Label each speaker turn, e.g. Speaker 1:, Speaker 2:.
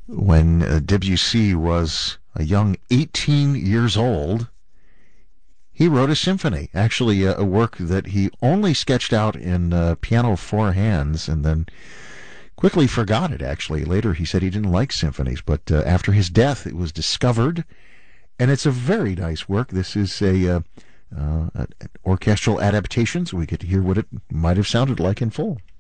Speaker 1: when Debussy was a young 18 years old, he wrote a symphony, actually a work that he only sketched out in piano four hands and then quickly forgot it, actually. Later he said he didn't like symphonies, but after his death it was discovered, and it's a very nice work. This is an orchestral adaptation, so we get to hear what it might have sounded like in full.